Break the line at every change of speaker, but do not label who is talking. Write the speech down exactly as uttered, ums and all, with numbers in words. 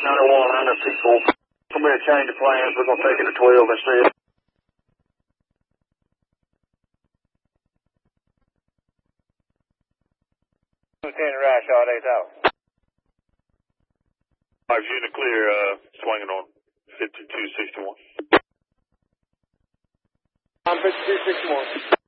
nine oh one, nine oh six four. We're going to change the plans. We're going to take it to twelve instead.
Lieutenant Rashad, eight thousand.
Five unit clear, uh, swinging on fifty-two sixty-one.
I'm fifty-two sixty-one.